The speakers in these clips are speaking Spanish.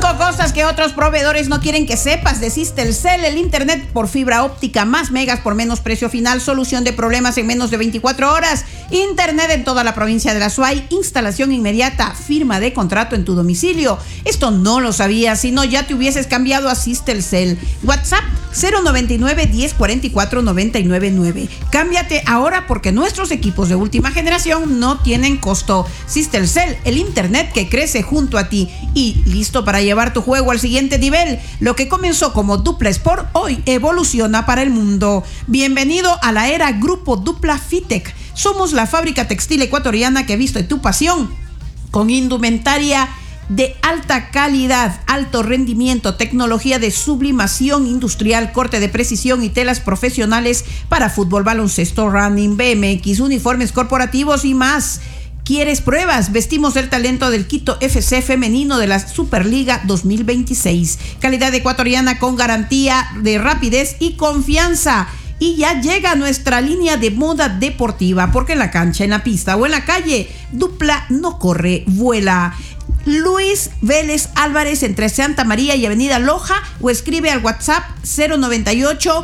Cosas que otros proveedores no quieren que sepas. De Sistelcel, el internet por fibra óptica, más megas por menos precio final, solución de problemas en menos de 24 horas, internet en toda la provincia de la Suay, instalación inmediata, firma de contrato en tu domicilio. Esto no lo sabías, si no ya te hubieses cambiado a Sistelcel. WhatsApp 099 1044 999. Cámbiate ahora porque nuestros equipos de última generación no tienen costo. Sistelcel, el internet que crece junto a ti. Y listo para llevar tu juego al siguiente nivel. Lo que comenzó como Dupla Sport hoy evoluciona para el mundo. Bienvenido a la era Grupo Dupla Fitec. Somos la fábrica textil ecuatoriana que viste tu pasión, con indumentaria de alta calidad, alto rendimiento, tecnología de sublimación industrial, corte de precisión y telas profesionales para fútbol, baloncesto, running, BMX, uniformes corporativos y más. ¿Quieres pruebas? Vestimos el talento del Quito FC femenino de la Superliga 2026. Calidad ecuatoriana con garantía de rapidez y confianza. Y ya llega nuestra línea de moda deportiva, porque en la cancha, en la pista o en la calle, Dupla no corre, vuela. Luis Vélez Álvarez, entre Santa María y Avenida Loja, o escribe al WhatsApp 098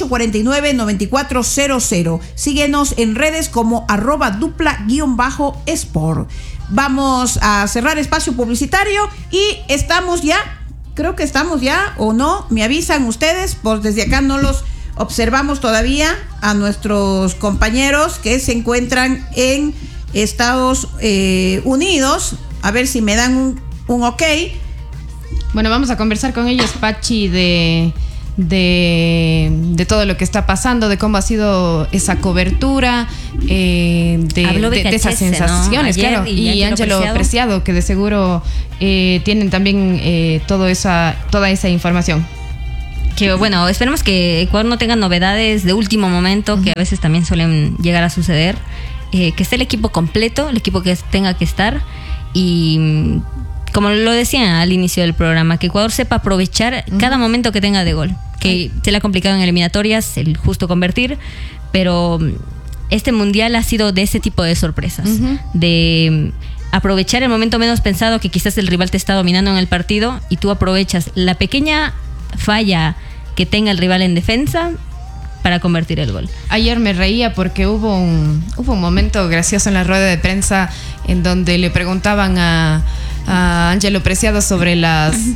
849-9400. Síguenos en redes como @dupla_sport. Vamos a cerrar espacio publicitario y estamos ya, creo que estamos ya, o no, me avisan ustedes, pues desde acá no los observamos todavía a nuestros compañeros que se encuentran en Estados Unidos. A ver si me dan un ok. Bueno, vamos a conversar con ellos, Pachi, de todo lo que está pasando, de cómo ha sido esa cobertura, de esas sensaciones, ¿no? Claro. Y Ángelo Preciado, que de seguro tienen también toda esa información. Que bueno, esperemos que Ecuador no tenga novedades de último momento, que a veces también suelen llegar a suceder. Que esté el equipo completo, el equipo que tenga que estar. Y como lo decía al inicio del programa, que Ecuador sepa aprovechar cada momento que tenga de gol. Que se le ha complicado en eliminatorias el justo convertir, pero este mundial ha sido de ese tipo de sorpresas, de aprovechar el momento menos pensado, que quizás el rival te está dominando en el partido y tú aprovechas la pequeña falla que tenga el rival en defensa para convertir el gol. Ayer me reía porque hubo un momento gracioso en la rueda de prensa en donde le preguntaban a Ángelo Preciado sobre el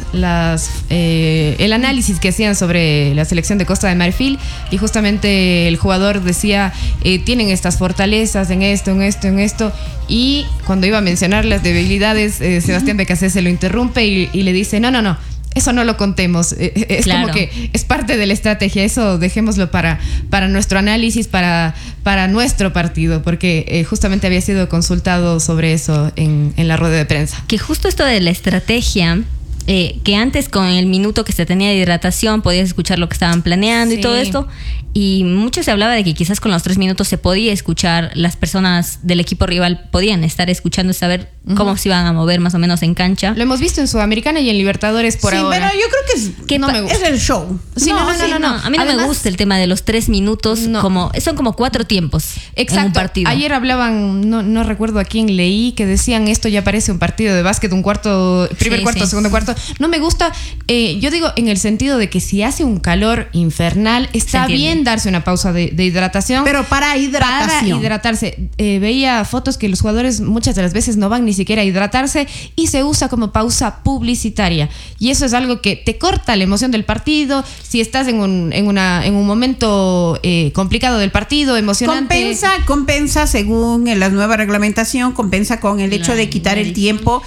análisis que hacían sobre la selección de Costa de Marfil, y justamente el jugador decía, tienen estas fortalezas en esto, y cuando iba a mencionar las debilidades, Sebastián Becasé se lo interrumpe y le dice, no, eso no lo contemos, es claro. Como que es parte de la estrategia, eso dejémoslo para nuestro análisis, para nuestro partido, porque justamente había sido consultado sobre eso en la rueda de prensa. Que justo esto de la estrategia, que antes con el minuto que se tenía de hidratación podías escuchar lo que estaban planeando, sí. Y todo esto, y mucho se hablaba de que quizás con los 3 minutos se podía escuchar, las personas del equipo rival podían estar escuchando y saber cómo se iban a mover más o menos en cancha. Lo hemos visto en Sudamericana y en Libertadores por ahora. Sí, pero yo creo que no me gusta. Es el show. Sí, no. A mí no me gusta el tema de los 3 minutos, son como 4 tiempos. Exacto. En un partido. Ayer hablaban, no recuerdo a quién leí, que decían esto ya parece un partido de básquet, primer cuarto, segundo cuarto. No me gusta, yo digo en el sentido de que si hace un calor infernal, está bien darse una pausa de hidratación. Pero para hidratarse. Veía fotos que los jugadores muchas de las veces no van ni siquiera a hidratarse y se usa como pausa publicitaria. Y eso es algo que te corta la emoción del partido. Si estás en un momento complicado del partido, emocionante. Compensa según la nueva reglamentación, compensa con el hecho de quitar el tiempo,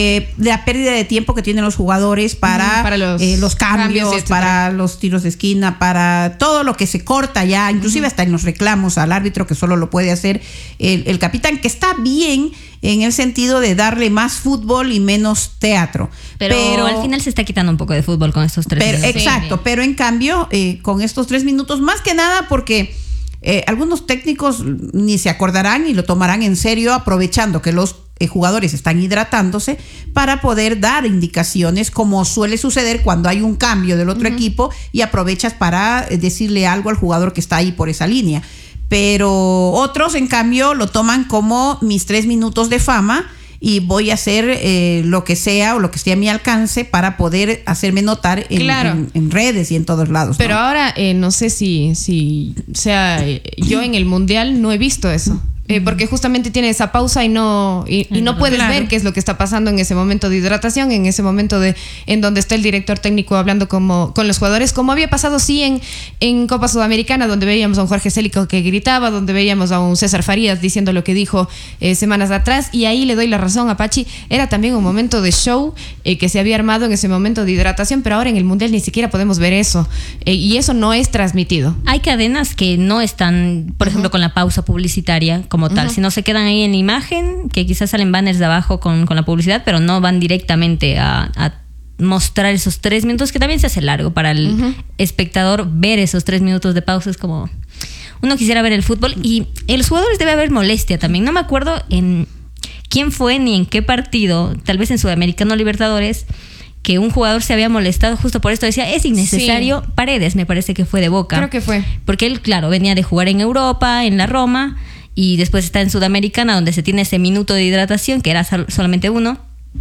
la pérdida de tiempo que tienen los jugadores para los cambios, para los tiros de esquina, para todo lo que se corta ya, inclusive hasta en los reclamos al árbitro, que solo lo puede hacer el capitán, que está bien en el sentido de darle más fútbol y menos teatro. Pero al final se está quitando un poco de fútbol con estos 3 minutos. Exacto, pero en cambio, con estos 3 minutos, más que nada porque algunos técnicos ni se acordarán y lo tomarán en serio, aprovechando que los jugadores están hidratándose para poder dar indicaciones, como suele suceder cuando hay un cambio del otro equipo y aprovechas para decirle algo al jugador que está ahí por esa línea. Pero otros, en cambio, lo toman como mis 3 minutos de fama y voy a hacer lo que sea o lo que esté a mi alcance para poder hacerme notar en redes y en todos lados, ¿no? Pero ahora no sé si sea yo en el Mundial no he visto eso. Porque justamente tiene esa pausa y no puedes ver qué es lo que está pasando en ese momento de hidratación, en ese momento en donde está el director técnico hablando con los jugadores, como había pasado en Copa Sudamericana, donde veíamos a un Jorge Célico que gritaba, donde veíamos a un César Farías diciendo lo que dijo semanas atrás, y ahí le doy la razón a Pachi, era también un momento de show que se había armado en ese momento de hidratación, pero ahora en el Mundial ni siquiera podemos ver eso, y eso no es transmitido. Hay cadenas que no están, por ejemplo, con la pausa publicitaria como tal, si no se quedan ahí en imagen, que quizás salen banners de abajo con la publicidad, pero no van directamente a mostrar esos 3 minutos, que también se hace largo para el espectador ver esos 3 minutos de pausa. Es como, uno quisiera ver el fútbol, y en los jugadores debe haber molestia también. No me acuerdo en quién fue ni en qué partido, tal vez en Sudamericano Libertadores, que un jugador se había molestado justo por esto. Decía, es innecesario. Sí. Paredes, me parece que fue de Boca. Creo que fue. Porque él, claro, venía de jugar en Europa, en la Roma, y después está en Sudamericana, donde se tiene ese minuto de hidratación, que era solamente uno.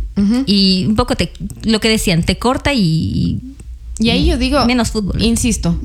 Y un poco lo que decían, te corta y ahí yo digo, menos fútbol. Insisto,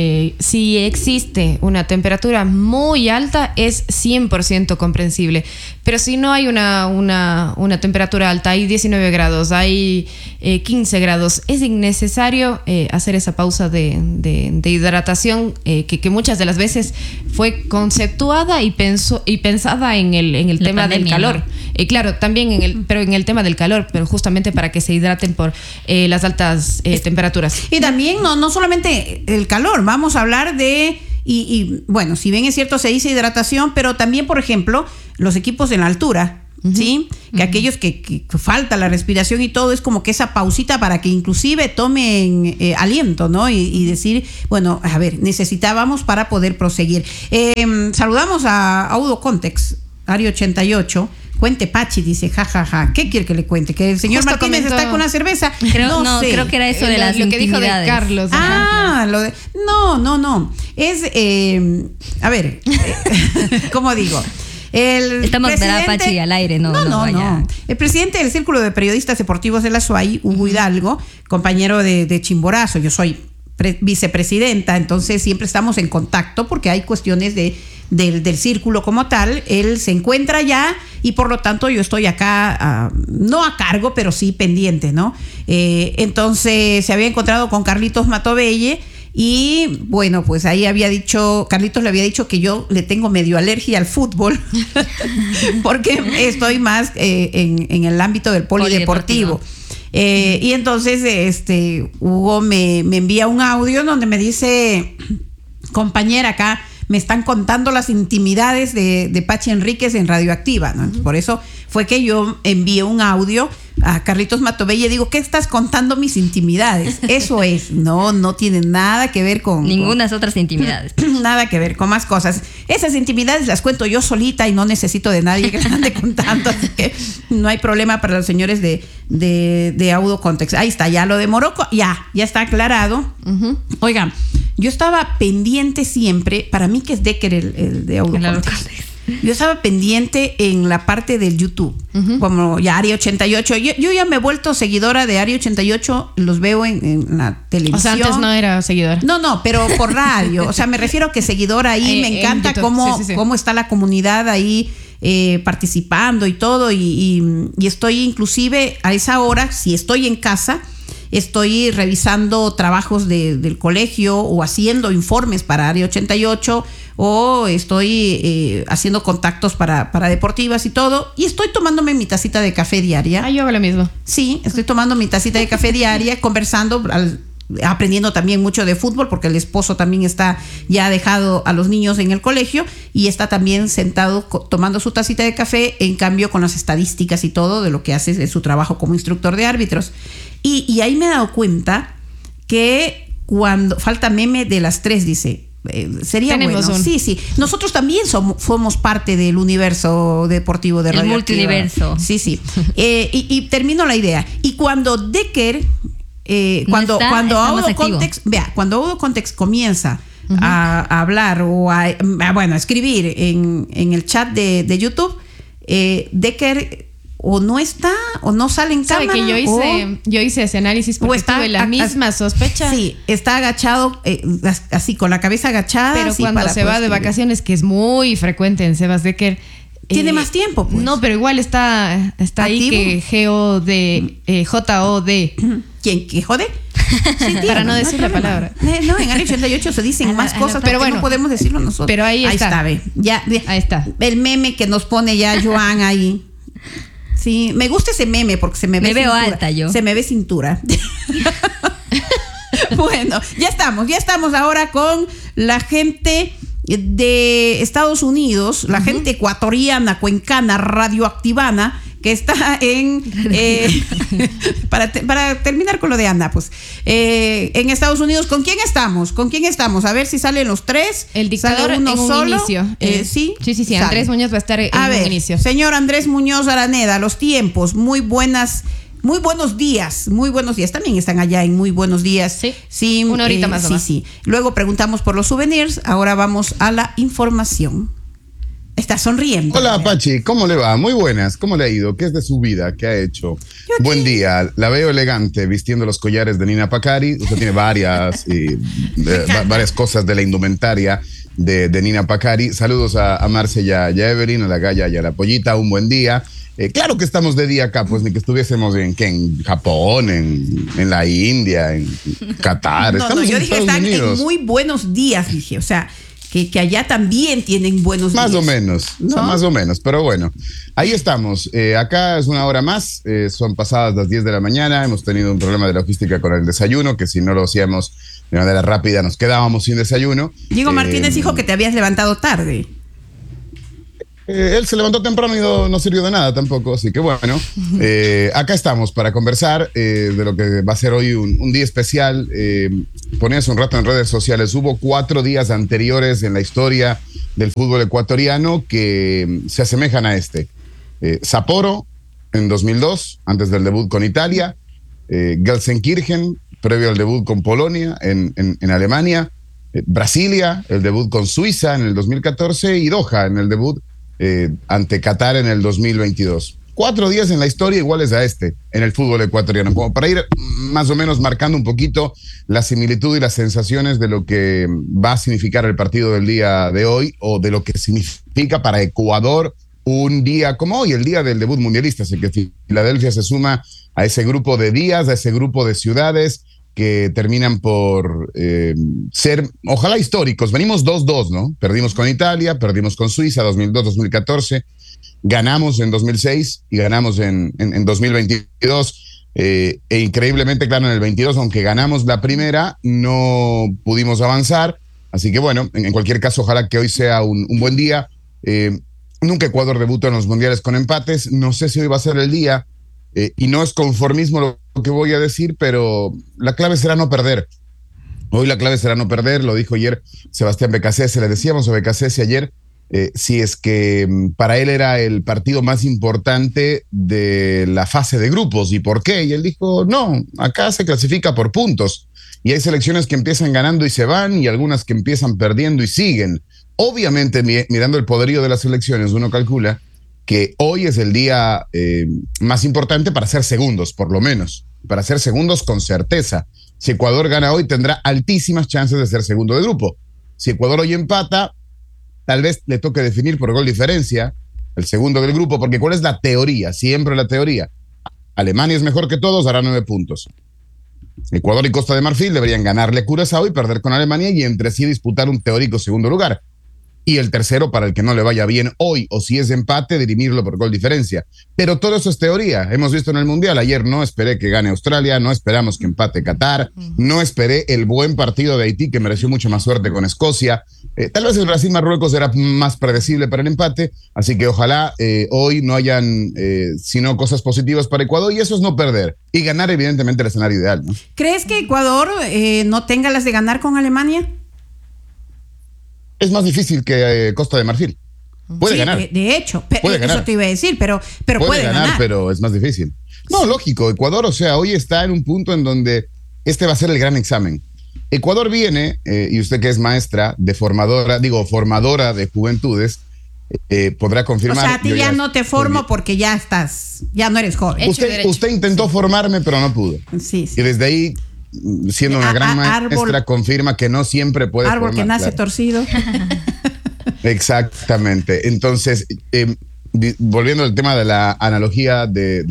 si existe una temperatura muy alta es 100% comprensible, pero si no hay una temperatura alta, hay 19 grados, hay 15 grados, es innecesario hacer esa pausa de hidratación que muchas de las veces fue conceptuada y pensada en el tema pandemia, del calor, ¿no? Claro, también pero en el tema del calor, pero justamente para que se hidraten por las altas temperaturas. Y también no solamente el calor, vamos a hablar de, y bueno, si bien es cierto se dice hidratación, pero también, por ejemplo, los equipos en la altura, ¿sí? Que aquellos que falta la respiración y todo, es como que esa pausita para que inclusive tomen aliento, ¿no? Y decir, bueno, a ver, necesitábamos para poder proseguir. Saludamos a Audo Context, Área 88. Cuente Pachi, dice, jajaja. ¿Qué quiere que le cuente? ¿Que el señor Justo Martínez comentó, está con una cerveza? No sé. Creo que era eso de las lo que dijo de Carlos. Lo de... No. Es, a ver, ¿cómo digo? Estamos verá Pachi al aire, no. El presidente del Círculo de Periodistas Deportivos de la SUAY, Hugo Hidalgo, compañero de Chimborazo, yo soy vicepresidenta, entonces siempre estamos en contacto porque hay cuestiones del círculo como tal. Él se encuentra allá y por lo tanto yo estoy acá, no a cargo, pero sí pendiente, ¿no? Entonces se había encontrado con Carlitos Matovelle y bueno, pues ahí Carlitos le había dicho que yo le tengo medio alergia al fútbol porque estoy más en el ámbito del polideportivo. Y entonces Hugo me envía un audio donde me dice, compañera, acá me están contando las intimidades de Pachi Enríquez en Radioactiva, ¿no? Por eso fue que yo envié un audio a Carlitos Matovelle y digo, ¿qué estás contando mis intimidades? Eso es, no tiene nada que ver con... Ningunas otras intimidades. Nada que ver con más cosas. Esas intimidades las cuento yo solita y no necesito de nadie que las ande contando, así que no hay problema para los señores de Audo Context. Ahí está, ya lo de Morocco, ya está aclarado. Oigan, yo estaba pendiente siempre, para mí que es Decker el de Audo Context. Yo estaba pendiente en la parte del YouTube, como ya Área 88. Yo ya me he vuelto seguidora de Área 88, los veo en la televisión. O sea, antes no era seguidora. No, pero por radio. O sea, me refiero que seguidora ahí, me encanta cómo está la comunidad ahí participando y todo. Y estoy inclusive a esa hora, si estoy en casa, estoy revisando trabajos del colegio o haciendo informes para Área 88 o estoy haciendo contactos para deportivas y todo, y estoy tomándome mi tacita de café diaria. Yo hago lo mismo. Sí, estoy tomando mi tacita de café diaria, conversando, aprendiendo también mucho de fútbol, porque el esposo también ya ha dejado a los niños en el colegio y está también sentado tomando su tacita de café, en cambio con las estadísticas y todo de lo que hace en su trabajo como instructor de árbitros. Y ahí me he dado cuenta que cuando falta meme de las 3, dice, sería Tenemos bueno. Sí. Nosotros también somos parte del universo deportivo de Radio. El multiverso. Sí. Y termino la idea. Y cuando Decker, cuando Audo Context comienza a hablar o a escribir en el chat de YouTube, Decker o no está, o no sale en ¿Sabe cámara. que yo hice ese análisis porque tuve la misma sospecha? Sí, está agachado, así con la cabeza agachada. Pero cuando se va de vacaciones, que es muy frecuente en Sebas Decker, tiene más tiempo, pues. No, pero igual está ahí que J-O-D. ¿Quién? ¿Que jode? Sí, para no decir la palabra. No, en el 88 se dicen más cosas, pero bueno, no podemos decirlo nosotros. Pero ahí está. Ahí está. El meme que nos pone ya Joan ahí. Sí, me gusta ese meme porque se me ve cintura. Me veo alta yo. Se me ve cintura. Bueno, ya estamos ahora con la gente de Estados Unidos, la gente ecuatoriana, cuencana, radioactivana, que está en para terminar con lo de Ana, pues en Estados Unidos. ¿Con quién estamos? A ver si salen los tres. El dictador uno en un solo. inicio. Sí. Sale. Andrés Muñoz va a estar en un inicio. Señor Andrés Muñoz Araneda, los tiempos, muy buenos días. También están allá en muy buenos días. Sí. Una horita más. Sí. Luego preguntamos por los souvenirs. Ahora vamos a la información. Está sonriendo. Hola, Pachi, ¿cómo le va? Muy buenas, ¿cómo le ha ido? ¿Qué es de su vida? ¿Qué ha hecho? Buen día, la veo elegante vistiendo los collares de Nina Pacari. Usted tiene varias cosas de la indumentaria de Nina Pacari. Saludos a Marce y a Evelyn, a la Gaya y a la Pollita, un buen día. Claro que estamos de día acá, pues ni que estuviésemos en Japón, en la India, en Qatar. No, yo dije están en muy buenos días, dije, o sea, que allá también tienen buenos días. Más o menos, ¿no? Más o menos, pero bueno, ahí estamos. Acá es una hora más, son pasadas las 10 de la mañana, hemos tenido un problema de logística con el desayuno, que si no lo hacíamos de manera rápida nos quedábamos sin desayuno. Diego Martínez dijo que te habías levantado tarde. Él se levantó temprano y no sirvió de nada tampoco, así que bueno, acá estamos para conversar de lo que va a ser hoy un día especial. Ponías un rato en redes sociales, hubo 4 días anteriores en la historia del fútbol ecuatoriano que se asemejan a este. Sapporo en 2002, antes del debut con Italia, Gelsenkirchen, previo al debut con Polonia en Alemania, Brasilia, el debut con Suiza en el 2014 y Doha en el debut ante Qatar en el 2022. 4 días en la historia iguales a este en el fútbol ecuatoriano, como para ir más o menos marcando un poquito la similitud y las sensaciones de lo que va a significar el partido del día de hoy o de lo que significa para Ecuador un día como hoy, el día del debut mundialista. Así que Filadelfia se suma a ese grupo de días, a ese grupo de ciudades que terminan por ser, ojalá, históricos. Venimos 2-2, ¿no? Perdimos con Italia, perdimos con Suiza 2002-2014, ganamos en 2006 y ganamos en 2022. E increíblemente, claro, en el 22, aunque ganamos la primera, no pudimos avanzar. Así que bueno, en cualquier caso, ojalá que hoy sea un buen día. Nunca Ecuador debutó en los mundiales con empates. No sé si hoy va a ser el día. Y no es conformismo lo que voy a decir, pero la clave será no perder. Hoy la clave será no perder, lo dijo ayer Sebastián Becasese, le decíamos a Becasese ayer, si es que para él era el partido más importante de la fase de grupos. ¿Y por qué? Y él dijo, no, acá se clasifica por puntos. Y hay selecciones que empiezan ganando y se van, y algunas que empiezan perdiendo y siguen. Obviamente, mirando el poderío de las selecciones, uno calcula que hoy es el día más importante para ser segundos, por lo menos, para ser segundos con certeza. Si Ecuador gana hoy, tendrá altísimas chances de ser segundo de grupo. Si Ecuador hoy empata, tal vez le toque definir por gol diferencia el segundo del grupo, porque ¿cuál es la teoría? Siempre la teoría. Alemania es mejor que todos, hará 9 puntos. Ecuador y Costa de Marfil deberían ganarle a Curazao y perder con Alemania y entre sí disputar un teórico segundo lugar. Y el tercero, para el que no le vaya bien hoy, o si es empate, dirimirlo por gol diferencia. Pero todo eso es teoría. Hemos visto en el Mundial, ayer no esperé que gane Australia, no esperamos que empate Qatar, no esperé el buen partido de Haití, que mereció mucho más suerte con Escocia. Tal vez el Brasil-Marruecos era más predecible para el empate, así que ojalá hoy no hayan sino cosas positivas para Ecuador, y eso es no perder. Y ganar, evidentemente, el escenario ideal, ¿no? ¿Crees que Ecuador no tenga las de ganar con Alemania? Es más difícil que Costa de Marfil. Puede ganar. De hecho, puede ganar. Eso te iba a decir, pero puede ganar. Pero es más difícil. No, lógico, Ecuador, o sea, hoy está en un punto en donde este va a ser el gran examen. Ecuador viene, y usted que es maestra de formadora de juventudes, podrá confirmar. O sea, a ti ya no te formo porque ya no eres joven. Usted intentó formarme, pero no pudo. Sí. Y desde ahí, siendo una gran maestra, confirma que no siempre puede árbol formar. Árbol que nace torcido. Exactamente. Entonces, volviendo al tema de la analogía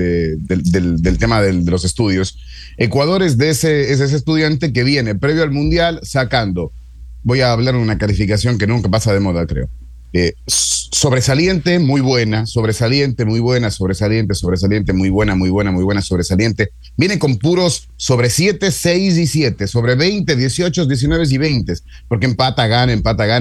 del tema de los estudios, Ecuador es ese estudiante que viene previo al Mundial sacando, voy a hablar de una calificación que nunca pasa de moda, creo. Sobresaliente, muy buena, sobresaliente, muy buena, sobresaliente, sobresaliente, muy buena, muy buena, muy buena, sobresaliente. Viene con puros sobre 7, 6 y 7, sobre 20, 18, 19 y 20, porque empata, gana.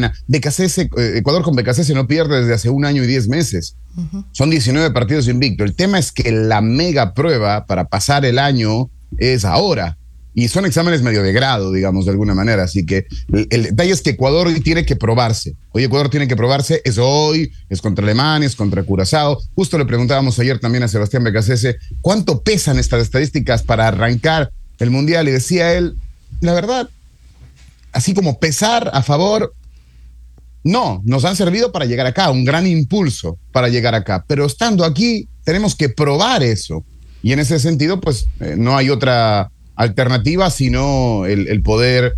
Ecuador con BKCS no pierde desde hace 1 año y 10 meses. Son 19 partidos invicto. El tema es que la mega prueba para pasar el año es ahora. Y son exámenes medio de grado, digamos, de alguna manera. Así que el detalle es que Ecuador hoy tiene que probarse. Hoy Ecuador tiene que probarse. Es hoy, es contra Alemania, es contra Curazao. Justo le preguntábamos ayer también a Sebastián BKCS cuánto pesan estas estadísticas para arrancar el Mundial. Y decía él, la verdad, así como pesar a favor, no, nos han servido para llegar acá, un gran impulso para llegar acá. Pero estando aquí, tenemos que probar eso. Y en ese sentido, pues, no hay otra alternativa, sino el poder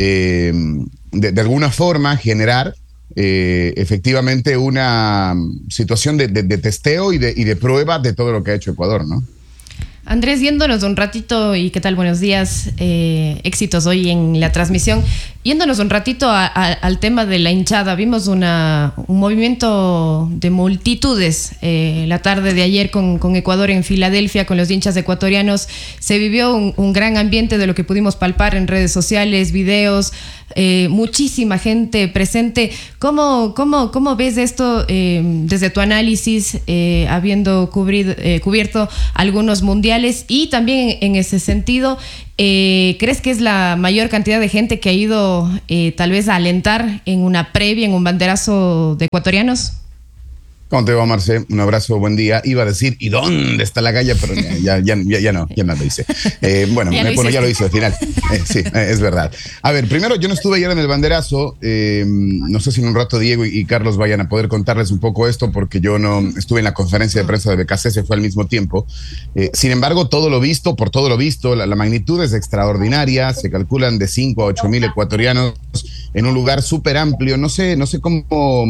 de alguna forma generar efectivamente una situación de testeo y de prueba de todo lo que ha hecho Ecuador, ¿no? Andrés, yéndonos un ratito, y qué tal, buenos días, éxitos hoy en la transmisión. Yéndonos un ratito al tema de la hinchada, vimos un movimiento de multitudes la tarde de ayer con Ecuador en Filadelfia, con los hinchas ecuatorianos. Se vivió un gran ambiente de lo que pudimos palpar en redes sociales, videos, muchísima gente presente. ¿Cómo ves esto desde tu análisis, habiendo cubierto algunos mundiales? Y también en ese sentido, ¿crees que es la mayor cantidad de gente que ha ido tal vez a alentar en una previa, en un banderazo de ecuatorianos? ¿Cómo te va, Marce? Un abrazo, buen día. Iba a decir, ¿y dónde está la galla? Pero ya no lo hice. Ya lo hice al final. Sí, es verdad. A ver, primero, yo no estuve ayer en el banderazo. No sé si en un rato Diego y Carlos vayan a poder contarles un poco esto, porque yo no estuve en la conferencia de prensa de BKCS, fue al mismo tiempo. Sin embargo, todo lo visto, la magnitud es extraordinaria. Se calculan de 5 a 8 mil ecuatorianos en un lugar súper amplio. No sé cómo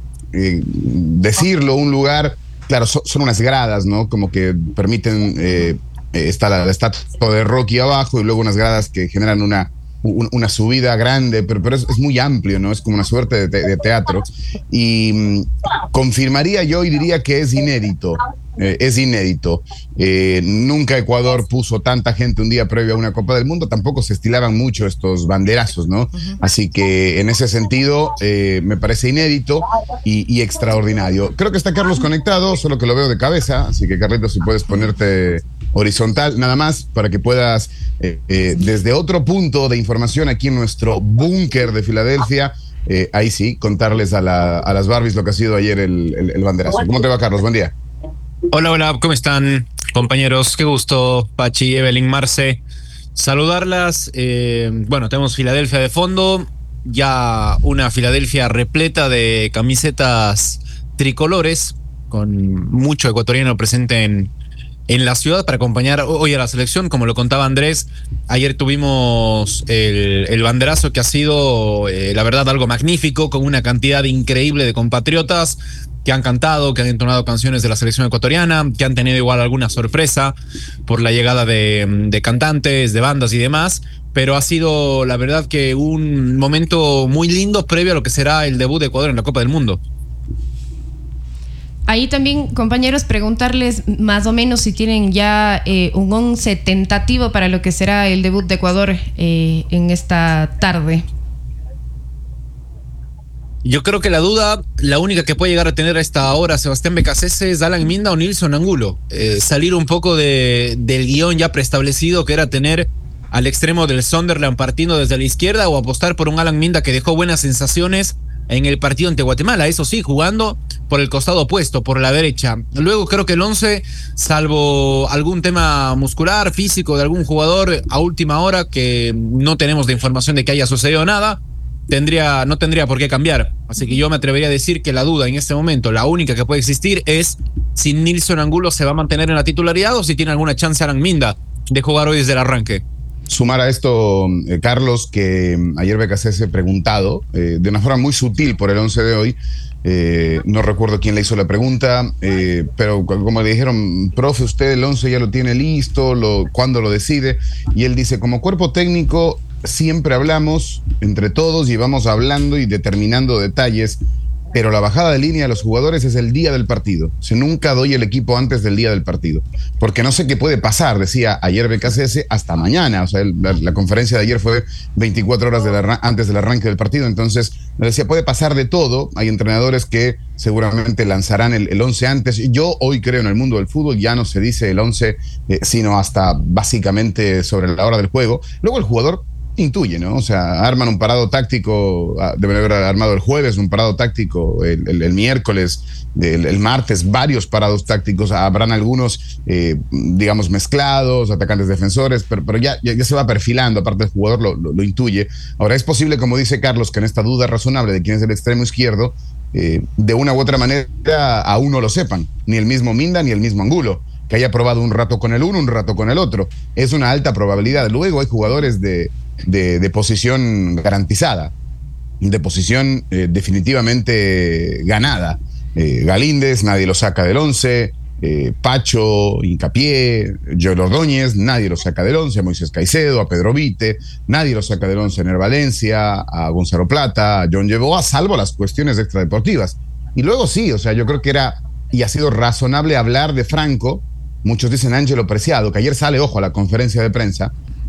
decirlo, un lugar, claro, son unas gradas, ¿no? Como que permiten, está la estatua de Rocky abajo y luego unas gradas que generan una subida grande, pero es muy amplio, ¿no? Es como una suerte de teatro. Y confirmaría yo y diría que es inédito. Nunca Ecuador puso tanta gente un día previo a una Copa del Mundo, tampoco se estilaban mucho estos banderazos, ¿no? Así que en ese sentido me parece inédito y extraordinario. Creo que está Carlos conectado, solo que lo veo de cabeza, así que Carlitos, si puedes ponerte horizontal, nada más, para que puedas desde otro punto de información aquí en nuestro búnker de Filadelfia, ahí sí, contarles a las Barbies lo que ha sido ayer el banderazo. ¿Cómo te va, Carlos? Buen día. Hola, ¿cómo están, compañeros? Qué gusto, Pachi, Evelyn, Marce, saludarlas. Tenemos Filadelfia de fondo, ya una Filadelfia repleta de camisetas tricolores, con mucho ecuatoriano presente en la ciudad para acompañar hoy a la selección. Como lo contaba Andrés, ayer tuvimos el banderazo, que ha sido, la verdad, algo magnífico, con una cantidad increíble de compatriotas que han cantado, que han entonado canciones de la selección ecuatoriana, que han tenido igual alguna sorpresa por la llegada de cantantes, de bandas y demás, pero ha sido, la verdad, que un momento muy lindo previo a lo que será el debut de Ecuador en la Copa del Mundo. Ahí también, compañeros, preguntarles más o menos si tienen ya un 11 tentativo para lo que será el debut de Ecuador en esta tarde. Yo creo que la única que puede llegar a tener a esta hora Sebastián BKCS es Alan Minda o Nilson Angulo. Salir un poco del guión ya preestablecido, que era tener al extremo del Sunderland partiendo desde la izquierda, o apostar por un Alan Minda que dejó buenas sensaciones en el partido ante Guatemala, eso sí, jugando por el costado opuesto, por la derecha. Luego creo que el 11, salvo algún tema muscular, físico de algún jugador a última hora, que no tenemos la información de que haya sucedido nada, no tendría por qué cambiar. Así que yo me atrevería a decir que la duda en este momento, la única que puede existir, es si Nilson Angulo se va a mantener en la titularidad o si tiene alguna chance Alan Minda de jugar hoy desde el arranque. Sumar a esto, Carlos, que ayer BKC preguntado de una forma muy sutil por el 11 de hoy. No recuerdo quién le hizo la pregunta, pero como le dijeron, profe, usted el 11 ya lo tiene listo, ¿cuándo lo decide? Y él dice, como cuerpo técnico siempre hablamos entre todos y vamos hablando y determinando detalles, pero la bajada de línea de los jugadores es el día del partido. O nunca doy el equipo antes del día del partido, porque no sé qué puede pasar, decía ayer BKCS, hasta mañana. O sea, la conferencia de ayer fue 24 horas antes del arranque del partido, entonces me decía, puede pasar de todo. Hay entrenadores que seguramente lanzarán el 11 antes. Yo hoy creo en el mundo del fútbol, ya no se dice el 11, sino hasta básicamente sobre la hora del juego. Luego el jugador intuye, ¿no? O sea, arman un parado táctico, deben haber armado el jueves un parado táctico, el miércoles, el martes, varios parados tácticos, habrán algunos, digamos, mezclados, atacantes defensores, pero ya se va perfilando, aparte el jugador lo intuye. Ahora, es posible, como dice Carlos, que en esta duda razonable de quién es el extremo izquierdo, de una u otra manera aún no lo sepan, ni el mismo Minda ni el mismo Angulo, que haya probado un rato con el uno, un rato con el otro. Es una alta probabilidad. Luego hay jugadores de posición garantizada, de posición definitivamente ganada. Galíndez, nadie lo saca del 11, Pacho, Hincapié, Joel Ordóñez, nadie lo saca del 11, a Moisés Caicedo, a Pedro Vite, nadie lo saca del 11, Ener Valencia, a Gonzalo Plata, a John Yeboah, salvo las cuestiones extradeportivas. Y luego sí, o sea, yo creo que era y ha sido razonable hablar de Franco. Muchos dicen Ángelo Preciado, que ayer sale, ojo, a la conferencia de prensa.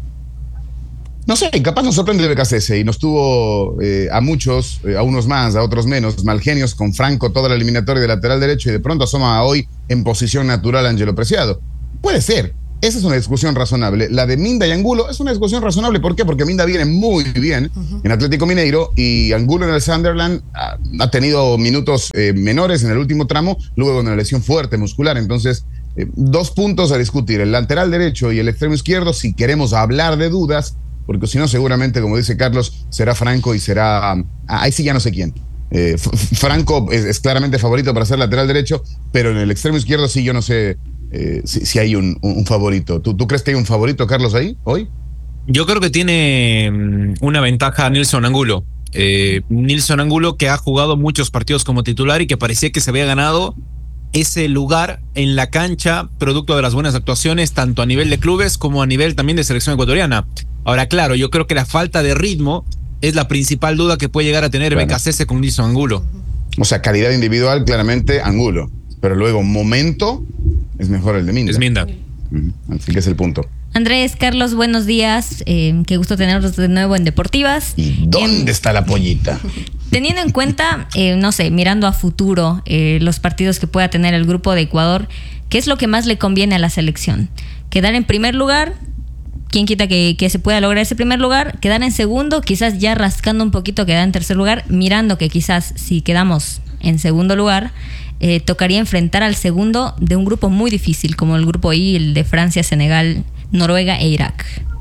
No sé, capaz nos sorprende el BKC y nos tuvo a muchos, a unos más, a otros menos, mal genios con Franco toda la eliminatoria de lateral derecho y de pronto asoma hoy en posición natural Ángelo Preciado. Puede ser, esa es una discusión razonable. La de Minda y Angulo es una discusión razonable. ¿Por qué? Porque Minda viene muy bien en Atlético Mineiro y Angulo en el Sunderland ha tenido minutos menores en el último tramo, luego de una lesión fuerte muscular. Entonces, 2 puntos a discutir, el lateral derecho y el extremo izquierdo, si queremos hablar de dudas, porque si no, seguramente, como dice Carlos, será Franco y será... ahí sí ya no sé quién. Franco es claramente favorito para ser lateral derecho, pero en el extremo izquierdo sí yo no sé si hay un favorito. ¿Tú crees que hay un favorito, Carlos, ahí, hoy? Yo creo que tiene una ventaja Nilson Angulo. Nilson Angulo, que ha jugado muchos partidos como titular y que parecía que se había ganado ese lugar en la cancha, producto de las buenas actuaciones, tanto a nivel de clubes como a nivel también de selección ecuatoriana. Ahora, claro, yo creo que la falta de ritmo es la principal duda que puede llegar a tener BKC con Nilson Angulo. O sea, calidad individual, claramente Angulo, pero luego momento es mejor el de Minda. Es Minda. Así que es el punto. Andrés, Carlos, buenos días. Qué gusto tenerlos de nuevo en Deportivas. ¿Y dónde está la pollita? Teniendo en cuenta, no sé, mirando a futuro los partidos que pueda tener el grupo de Ecuador, ¿qué es lo que más le conviene a la selección? ¿Quedar en primer lugar? ¿Quién quita que se pueda lograr ese primer lugar? ¿Quedar en segundo? Quizás ya rascando un poquito quedar en tercer lugar, mirando que quizás si quedamos en segundo lugar, tocaría enfrentar al segundo de un grupo muy difícil, como el grupo I, el de Francia, Senegal, Noruega e Irak.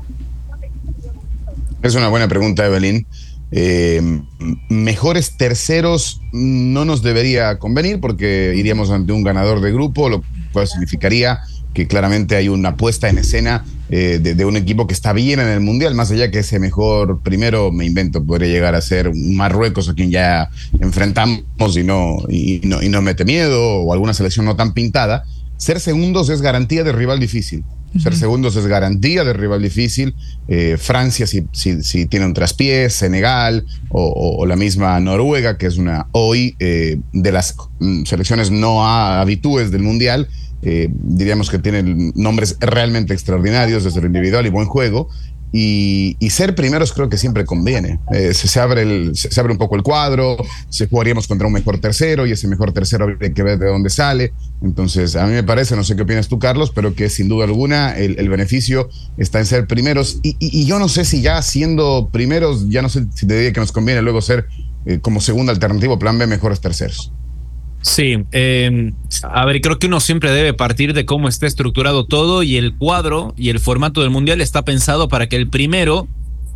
Es una buena pregunta, Evelyn. Mejores terceros no nos debería convenir porque iríamos ante un ganador de grupo, lo cual significaría que claramente hay una puesta en escena de un equipo que está bien en el Mundial, más allá que ese mejor primero, me invento, podría llegar a ser un Marruecos a quien ya enfrentamos y no mete miedo, o alguna selección no tan pintada. Ser segundos es garantía de rival difícil. Ser segundos es garantía de rival difícil. Francia si tiene un traspié, Senegal o la misma Noruega, que es una hoy de las selecciones no habituales del Mundial, diríamos que tienen nombres realmente extraordinarios desde lo individual y buen juego. Y ser primeros creo que siempre conviene. Se abre un poco el cuadro, jugaríamos contra un mejor tercero y ese mejor tercero habría que ver de dónde sale. Entonces, a mí me parece, no sé qué opinas tú, Carlos, pero que sin duda alguna el beneficio está en ser primeros. Y yo no sé si ya siendo primeros, ya no sé si te diría que nos conviene luego ser como segunda alternativa, plan B, mejores terceros. Sí, a ver, creo que uno siempre debe partir de cómo está estructurado todo y el cuadro y el formato del Mundial está pensado para que el primero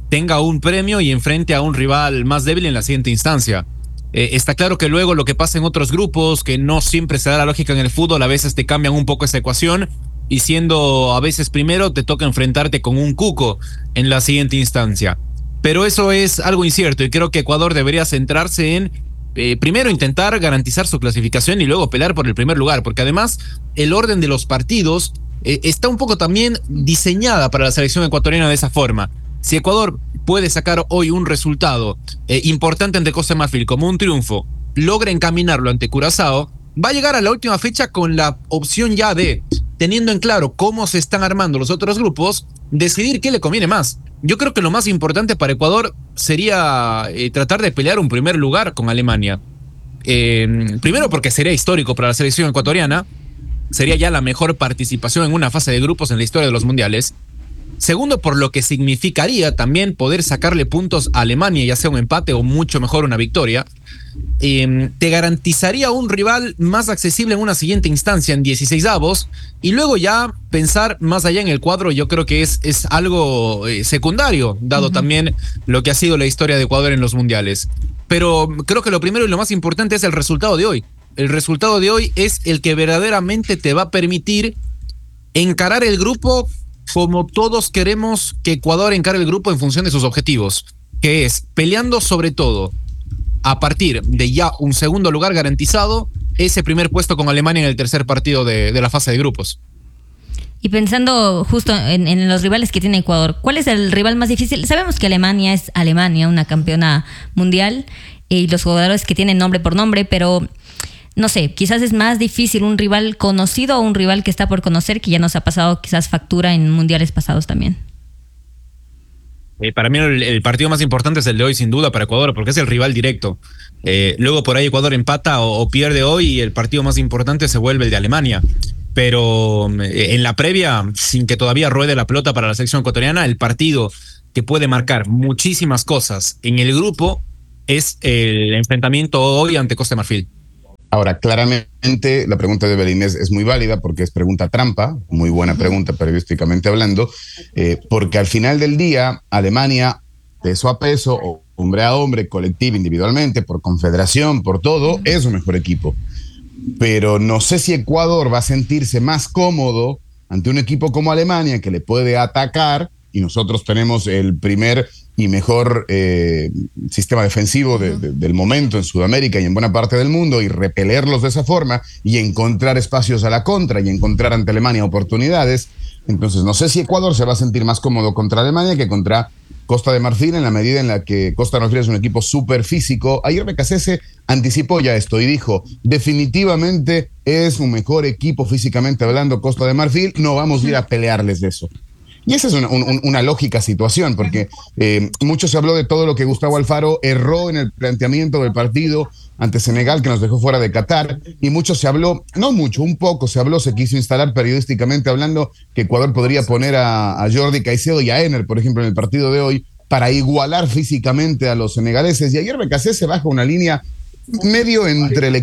tenga un premio y enfrente a un rival más débil en la siguiente instancia. Está claro que luego lo que pasa en otros grupos, que no siempre se da la lógica en el fútbol, a veces te cambian un poco esa ecuación y siendo a veces primero te toca enfrentarte con un cuco en la siguiente instancia. Pero eso es algo incierto y creo que Ecuador debería centrarse en primero intentar garantizar su clasificación y luego pelear por el primer lugar, porque además el orden de los partidos está un poco también diseñada para la selección ecuatoriana de esa forma. Si Ecuador puede sacar hoy un resultado importante ante Costa de Marfil como un triunfo, logra encaminarlo ante Curazao, va a llegar a la última fecha con la opción ya de, teniendo en claro cómo se están armando los otros grupos, decidir qué le conviene más. Yo creo que lo más importante para Ecuador sería tratar de pelear un primer lugar con Alemania. Primero porque sería histórico para la selección ecuatoriana, sería ya la mejor participación en una fase de grupos en la historia de los mundiales. Segundo, por lo que significaría también poder sacarle puntos a Alemania, ya sea un empate o mucho mejor una victoria. Te garantizaría un rival más accesible en una siguiente instancia, en 16avos, y luego ya pensar más allá en el cuadro. Yo creo que es algo secundario, dado también lo que ha sido la historia de Ecuador en los mundiales. Pero creo que lo primero y lo más importante es el resultado de hoy. El resultado de hoy es el que verdaderamente te va a permitir encarar el grupo como todos queremos que Ecuador encare el grupo en función de sus objetivos, que es peleando sobre todo a partir de ya un segundo lugar garantizado, ese primer puesto con Alemania en el tercer partido de la fase de grupos. Y pensando justo en los rivales que tiene Ecuador, ¿cuál es el rival más difícil? Sabemos que Alemania es Alemania, una campeona mundial, y los jugadores que tienen nombre por nombre, pero no sé, quizás es más difícil un rival conocido o un rival que está por conocer, que ya nos ha pasado quizás factura en mundiales pasados también. Para mí el partido más importante es el de hoy, sin duda, para Ecuador, porque es el rival directo. Luego por ahí Ecuador empata o pierde hoy y el partido más importante se vuelve el de Alemania. Pero en la previa, sin que todavía ruede la pelota para la selección ecuatoriana, el partido que puede marcar muchísimas cosas en el grupo es el enfrentamiento hoy ante Costa de Marfil. Ahora, claramente la pregunta de Evelyn es muy válida porque es pregunta trampa, muy buena pregunta periodísticamente hablando, porque al final del día, Alemania, peso a peso, o hombre a hombre, colectivo, individualmente, por confederación, por todo, es un mejor equipo. Pero no sé si Ecuador va a sentirse más cómodo ante un equipo como Alemania que le puede atacar, y nosotros tenemos el primer y mejor sistema defensivo del momento en Sudamérica y en buena parte del mundo, y repelerlos de esa forma y encontrar espacios a la contra y encontrar ante Alemania oportunidades. Entonces no sé si Ecuador se va a sentir más cómodo contra Alemania que contra Costa de Marfil, en la medida en la que Costa de Marfil es un equipo súper físico. Ayer Becasese anticipó ya esto y dijo, definitivamente es un mejor equipo físicamente hablando Costa de Marfil, no vamos a ir a pelearles de eso. Y esa es una lógica situación, porque mucho se habló de todo lo que Gustavo Alfaro erró en el planteamiento del partido ante Senegal, que nos dejó fuera de Qatar, y mucho se habló, no mucho, un poco se quiso instalar periodísticamente hablando que Ecuador podría poner a Jordi Caicedo y a Ener, por ejemplo, en el partido de hoy, para igualar físicamente a los senegaleses. Y ayer Becasé se baja una línea medio entre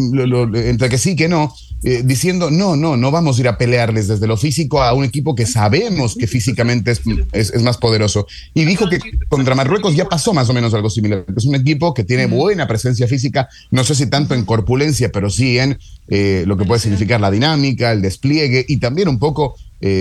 que sí que no, diciendo no vamos a ir a pelearles desde lo físico a un equipo que sabemos que físicamente es más poderoso. Y dijo que contra Marruecos ya pasó más o menos algo similar. Es un equipo que tiene buena presencia física, no sé si tanto en corpulencia, pero sí en lo que puede significar la dinámica, el despliegue y también un poco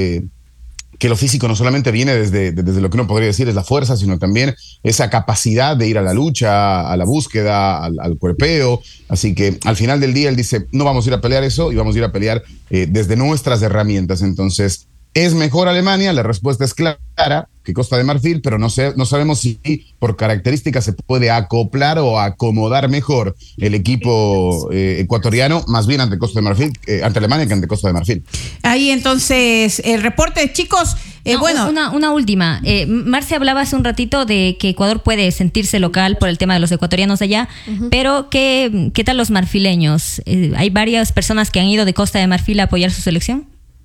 que lo físico no solamente viene desde lo que uno podría decir es la fuerza, sino también esa capacidad de ir a la lucha, a la búsqueda, al cuerpeo. Así que al final del día él dice, no vamos a ir a pelear eso y vamos a ir a pelear desde nuestras herramientas. Entonces, ¿es mejor Alemania? La respuesta es clara, que Costa de Marfil, pero no sabemos si por características se puede acoplar o acomodar mejor el equipo ecuatoriano, más bien ante Costa de Marfil, ante Alemania que ante Costa de Marfil. Ahí entonces el reporte, chicos. Una última. Marce hablaba hace un ratito de que Ecuador puede sentirse local por el tema de los ecuatorianos allá, pero ¿qué tal los marfileños? ¿Hay varias personas que han ido de Costa de Marfil a apoyar su selección?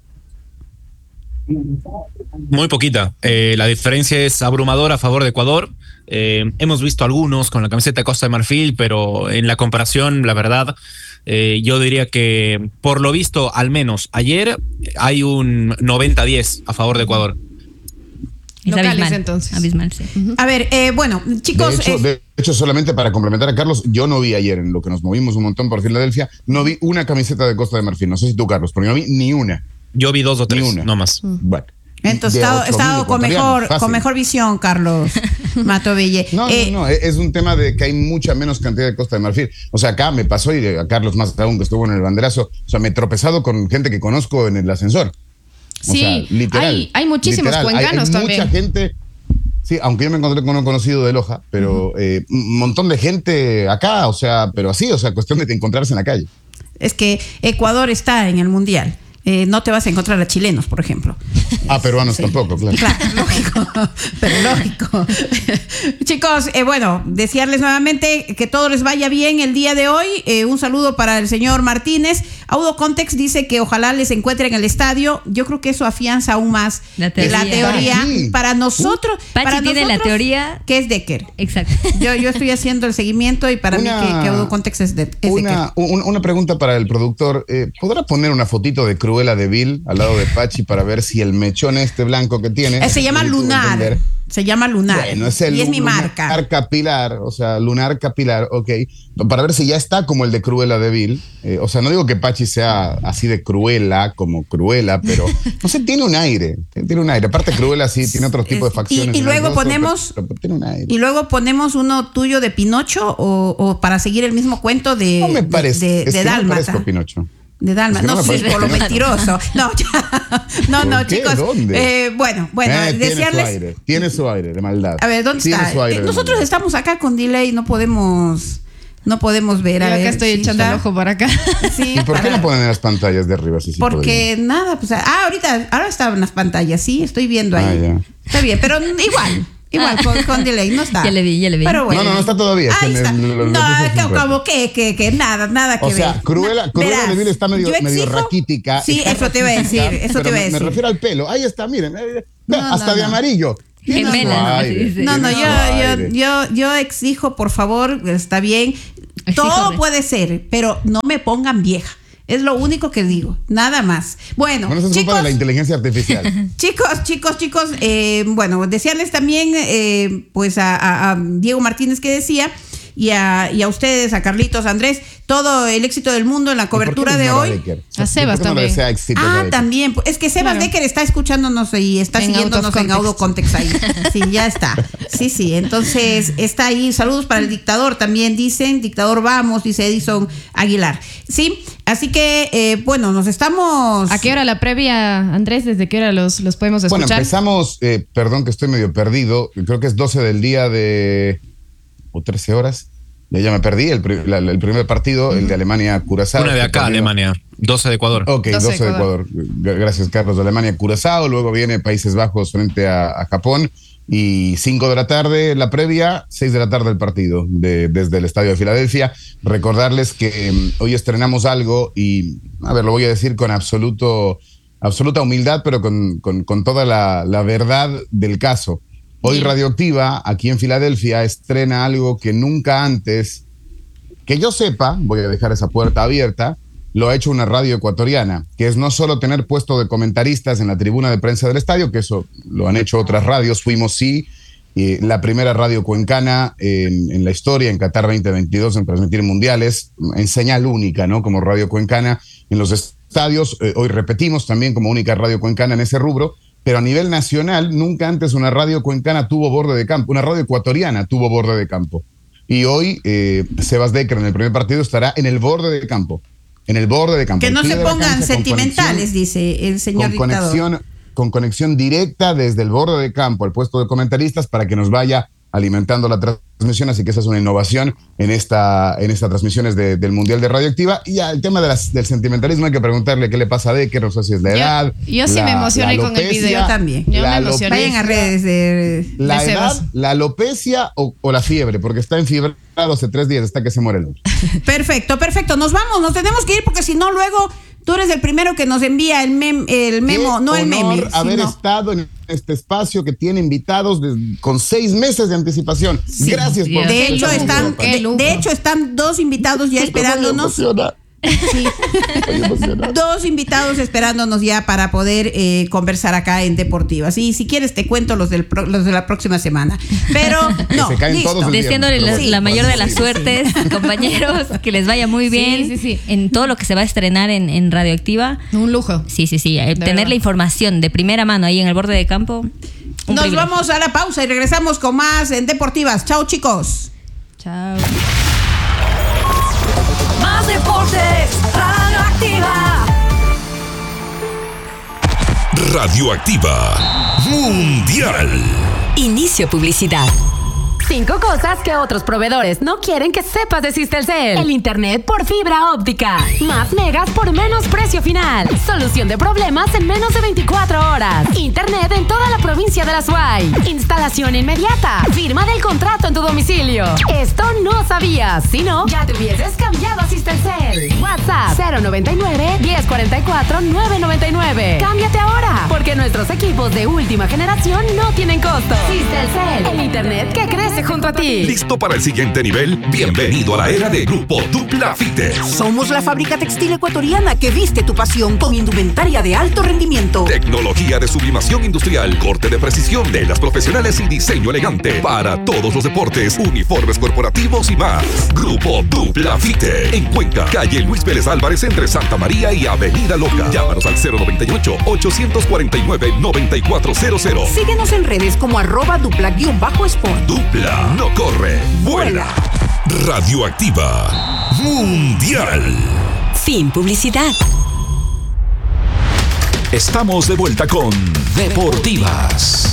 Muy poquita. La diferencia es abrumadora a favor de Ecuador. Hemos visto algunos con la camiseta de Costa de Marfil, pero en la comparación, la verdad, yo diría que por lo visto, al menos ayer, hay un 90-10 a favor de Ecuador. Locales, abismal, entonces. abismal, sí. A ver, bueno, chicos. De hecho, solamente para complementar a Carlos, yo no vi ayer en lo que nos movimos un montón por Filadelfia, no vi una camiseta de Costa de Marfil. No sé si tú, Carlos, pero yo no vi ni una. Yo vi 2 o 3, no más. Bueno. Entonces De he 8.000 estado con ecuatorianos, mejor visión, Carlos Matoville. No, es un tema de que hay mucha menos cantidad de Costa de Marfil. O sea, acá me pasó, y a Carlos más aún que estuvo en el banderazo, o sea, me he tropezado con gente que conozco en el ascensor. O Sí, sea, literal. hay muchísimos cuencanos hay también. Mucha gente, sí, aunque yo me encontré con un conocido de Loja, pero un montón de gente acá, o sea, pero así, o sea, cuestión de encontrarse en la calle. Es que Ecuador está en el Mundial. No te vas a encontrar a chilenos, por ejemplo. Peruanos tampoco, claro. Claro, lógico, pero lógico. Chicos, bueno, desearles nuevamente que todo les vaya bien el día de hoy. Un saludo para el señor Martínez. Audo Context dice que ojalá les encuentre en el estadio. Yo creo que eso afianza aún más La teoría. Sí. Para nosotros. Pachi para tiene nosotros, la teoría. que es Decker. Exacto. Yo estoy haciendo el seguimiento y para mí que Audo Context es Decker. Una pregunta para el productor. ¿Podrá poner una fotito de Cruella de Vil al lado de Pachi para ver si el mechón este blanco que tiene... Se llama Lunar. Se llama Lunar. Bueno, es el y es mi lunar marca. capilar, o sea, lunar capilar, ok. Para ver si ya está como el de Cruella de Vil. O sea, no digo que Pachi sea así de Cruella, como Cruella, pero no sé, tiene un aire. Tiene un aire. Aparte, Cruella sí tiene otro tipo de facciones. Y en el luego rostro, ponemos. pero tiene un aire. Y luego ponemos uno tuyo de Pinocho o para seguir el mismo cuento de. No me parece. De es que no me Dálmata. parezco Pinocho. De Dalma, Es que no no, me sí, parece por lo Pinocho. mentiroso. No, ¿Por qué? chicos. ¿Dónde? Bueno, desearles. Tiene su aire de maldad. A ver, ¿dónde Tiene está? su aire de Nosotros maldad. estamos acá con delay, no podemos ver. Yo A acá ver, estoy ¿sí echando está? el ojo para acá. Sí, ¿Y por qué no ponen en las pantallas de arriba? Sí, porque nada, pues ahora estaban las pantallas, sí, estoy viendo ahí. Ya. Está bien, pero igual, con delay, no está. Ya le vi. Pero bueno. No está todavía. es que Ahí está. lo No, puse hace un rato. como que nada que O ver. sea, Cruella Verás, de Vil está medio yo exijo- raquítica. Sí, está eso te iba a decir, raquítica, eso te pero iba a me decir. refiero al pelo. Ahí está, miren. Hasta no, de no. amarillo. Tiene En su vela, ¿no? aire, Sí, sí. No, tiene su aire. yo exijo, por favor, está bien. Todo Exíjole. puede ser, pero no me pongan vieja. Es lo único que digo, nada más. Bueno, Bueno, eso es culpa de la inteligencia artificial. chicos, bueno, desearles también, pues a Diego Martínez que decía, y a ustedes, a Carlitos, a Andrés, todo el éxito del mundo en la cobertura de hoy. A Sebas también. También. Es que Sebas Claro. Decker está escuchándonos y está En siguiéndonos Out of en Audo Context ahí. Sí, ya está. Sí. Entonces, está ahí. Saludos para el dictador también, dicen. Dictador, vamos, dice Edison Aguilar. Sí, así que, bueno, nos estamos... ¿A qué hora la previa, Andrés? ¿Desde qué hora los podemos escuchar? Bueno, empezamos, perdón que estoy medio perdido, creo que es 12 del día o 13 horas. Ya me perdí el primer partido, el de Alemania-Curazao. Una de acá, Alemania. 12 de Ecuador. Ok, 12 de Ecuador. Gracias, Carlos. De Alemania-Curazao. Luego viene Países Bajos frente a Japón. Y 5 de la tarde la previa, 6 de la tarde el partido desde el Estadio de Filadelfia. Recordarles que hoy estrenamos algo y, a ver, lo voy a decir con absoluta humildad, pero con toda la verdad del caso. Hoy Radioactiva, aquí en Filadelfia, estrena algo que nunca antes, que yo sepa, voy a dejar esa puerta abierta, lo ha hecho una radio ecuatoriana, que es no solo tener puesto de comentaristas en la tribuna de prensa del estadio, que eso lo han hecho otras radios, fuimos la primera radio cuencana en la historia, en Qatar 2022, en transmitir mundiales, en señal única, ¿no? Como radio cuencana en los estadios. Hoy repetimos también como única radio cuencana en ese rubro. Pero a nivel nacional, nunca antes una radio cuencana tuvo borde de campo, una radio ecuatoriana tuvo borde de campo. Y hoy Sebas Decker en el primer partido estará en el borde de campo. En el borde de campo. Que no El pie se de la pongan cancha, sentimentales, dice el señor dictador. Con conexión directa desde el borde de campo al puesto de comentaristas para que nos vaya alimentando la transmisión, así que esa es una innovación en estas transmisiones del Mundial de Radioactiva. Y ya el tema del sentimentalismo hay que preguntarle qué le pasa a Decker, no sé si es la edad. Yo sí me emocioné con el video. Yo también. Yo me emocioné. Vayan a redes de la edad, Sebas. la alopecia o la fiebre, porque está enfibrado hace 3 días hasta que se muere el hombre. Perfecto. Nos vamos, nos tenemos que ir porque si no luego tú eres el primero que nos envía el memo, no Qué el meme. honor haber sino- estado en este espacio que tiene invitados con 6 meses de anticipación. Sí. Gracias por De hecho, Qué lujo. están 2 invitados ya esperándonos. Sí. Dos invitados esperándonos ya para poder conversar acá en Deportivas. Y si quieres te cuento los de la próxima semana. Pero no, se caen todos el deseándole viernes, la mayor de las suertes, compañeros, que les vaya muy bien en todo lo que se va a estrenar en Radioactiva. Un lujo. Sí. Tener la información de primera mano ahí en el borde de campo. Nos privilegio. vamos a la pausa y regresamos con más en Deportivas. Chao, chicos. Chao. Más deportes, Radioactiva. Radioactiva Mundial. Inicio publicidad. 5 cosas que otros proveedores no quieren que sepas de Sistelcel. El internet por fibra óptica. Más megas por menos precio final. Solución de problemas en menos de 24 horas. Internet en toda la provincia de La Suay. Instalación inmediata. Firma del contrato en tu domicilio. Esto no sabías. Si no, ya te hubieses cambiado a Sistelcel. WhatsApp 099-1044-999. Cámbiate ahora, porque nuestros equipos de última generación no tienen costo. Sistelcel, el internet que crece junto a ti. ¿Listo para el siguiente nivel? Bienvenido a la era de Grupo Dupla Fites. Somos la fábrica textil ecuatoriana que viste tu pasión con indumentaria de alto rendimiento. Tecnología de sublimación industrial, corte de precisión de las profesionales y diseño elegante para todos los deportes, uniformes corporativos y más. Grupo Dupla Fite. En Cuenca, calle Luis Vélez Álvarez entre Santa María y Avenida Loca. Llámanos al 098-849-9400. Síguenos en redes como @dupla_sport. Dupla no corre, vuela. Radioactiva Mundial. Fin publicidad. Estamos de vuelta con Deportivas.